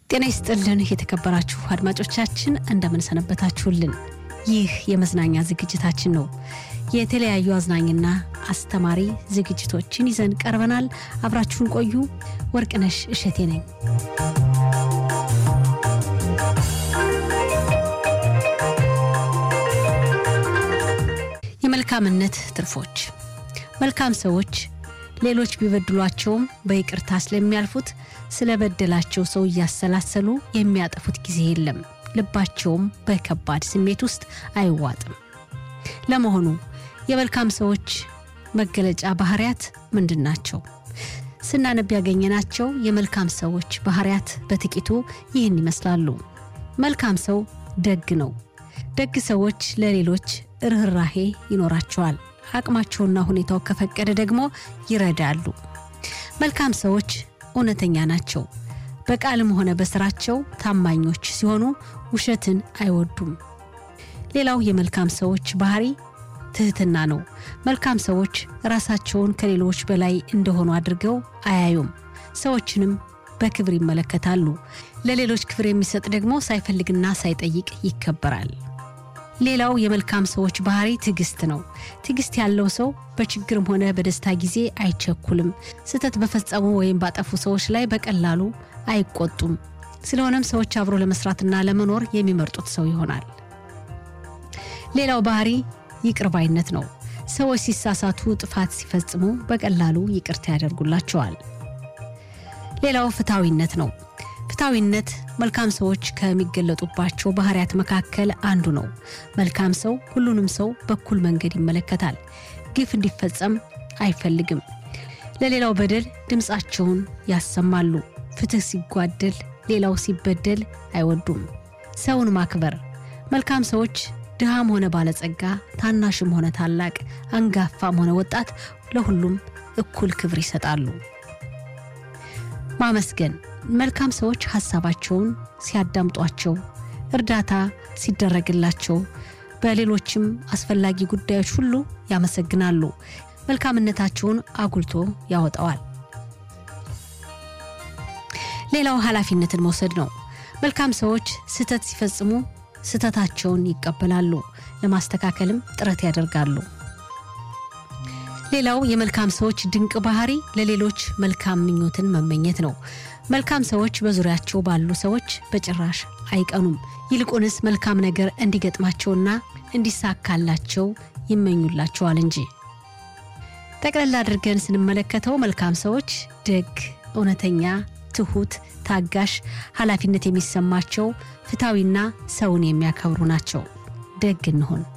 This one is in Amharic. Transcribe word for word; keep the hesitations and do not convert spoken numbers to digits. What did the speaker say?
ጤና ይስጥልን የተከበራችሁ አድማጮቻችን እንደምን ሰነበታችሁልን ይህ የመዝናኛ ዝግጅታችን ነው የተለያዩ አዝናኝና አስተማሪ ዝግጅቶችን ይዘን ቀርበናል አብራችሁን ቆዩ ወርቅነሽ እሸቴ ነኝ የመልካምነት ትርፎች መልካም ሰዎች ሌሎች ቢበድሏቸውም በይቅርታ ስለሚያልፉት ስለበደላቸው ሰው ያሰላሰሉ የሚያጠፉት ጊዜ የለም ልባቸውም በከባድ ስሜት ውስጥ አይዋጥም ለመሆኑ የመልካም ሰዎች መገለጫ ባህሪያት ምንድናቸው ስናነብ ያገኘናቸው የመልካም ሰዎች ባህሪያት በጥቂቱ ይህን ይመስላሉ መልካም ሰው ደግ ነው ደግ ሰዎች ለሌሎች ርህራሄ ይኖራቸዋል አቅማቸውና ሁኔታው ከፈቀደ ደግሞ ይረዳሉ መልካም ሰዎች እውነተኛ ናቸው በቃልም ሆነ በስራቸው ታማኞች ሲሆኑ ውሸትን አይወዱም ሌላው የመልካም ሰዎች ባህሪ ትህትና ነው መልካም ሰዎች ራሳቸውን ከሌሎች በላይ እንደሆኑ አድርገው አያዩም ሰዎችንም በክብር ይመለከታሉ ለሌሎች ክብር የሚሰጥ ደግሞ ሳይፈልግና ሳይጠይቅ ይከበራል ሌላው የመልካም ሰዎች ባህሪ ትግስት ነው ትግስት ያለው ሰው በችግርም ሆነ በደስታ ጊዜ አይቸኩልም ስተት በፈጸሙ ወይም ባጠፉ ሰዎች ላይ በቀላሉ አይቆጡም ስለሆነም ሰዎች አብሮ ለመስራትና ለመኖር የሚመርጡት ሰው ይሆናል ሌላው ባህሪ ይቅርባይነት ነው ሰዎች ሲሳሳቱ ጥፋት ሲፈጽሙ በቀላሉ ይቅርታ ያደርጉላቸዋል ሌላው ፍታዊነት ነው ፍታዊነት መልካም ሰዎች ከሚገለጡባቸው ባህሪያት መካከል አንዱ ነው መልካም ሰው ሁሉንም ሰው በኩል መንገድ ይመለከታል ግፍ እንዲፈጸም አይፈልግም ለሌላው በደል ድምጻቸውን ያሰማሉ ፍትህ ሲጓደል ሌላው ሲበደል አይወዱም ሰውን ማክበር መልካም ሰዎች ድሃም ሆነ ባለጸጋ ታናሽም ሆነ ታላቅ አንጋፋም ሆነ ወጣት ለሁሉም እኩል ክብር ይሰጣሉ ማመስገን መልካም ሰዎች ሐሳባቸውን ሲያዳምጧቸው እርዳታ ሲደረግላቸው በሌሎችም አስፈላጊ ጉዳዮች ሁሉ ያመሰግናሉ መልካምነታቸውን አጉልቶ ያወጣዋል ሌላው ኃላፊነትን መውሰድ ነው መልካም ሰዎች ስተት ሲፈጽሙ ስተታቸውን ይቀበላሉ ለማስተካከልም ጥረት ያደርጋሉ ሌላው የመልካም ሰዎች ድንቅ ባህሪ ለሌሎች መልካም ምኞትን መመኘት ነው መልካም ሰዎች በዙሪያቸው ባሉ ሰዎች በጭራሽ አይቀኑም ይልቁንስ መልካም ነገር እንዲገጥማቸውና እንዲሳካላቸው ይመኙላቸዋል እንጂ ጠቅለል አድርገን ስንመለከተው መልካም ሰዎች ደግ እውነተኛ ትሁት ታጋሽ ኃላፊነት የሚሰማቸው ፍታዊና ሰውን የሚያከብሩ ናቸው ደግ እንሆን